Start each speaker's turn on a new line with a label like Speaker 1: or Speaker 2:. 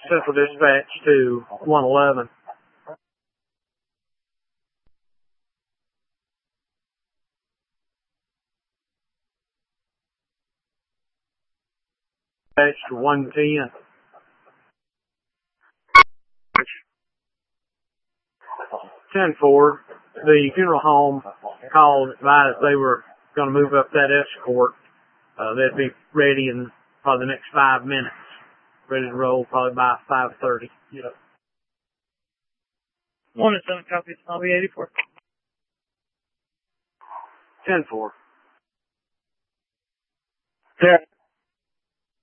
Speaker 1: Central Dispatch to 111. Dispatch to 110. 10-4. The funeral home called, advised they were going to move up that escort. They'd be ready in probably the next 5 minutes. Ready to roll probably by 5:30. Yep.
Speaker 2: 1-7 copies. I'll be 84.
Speaker 1: 10-4.
Speaker 2: Yeah.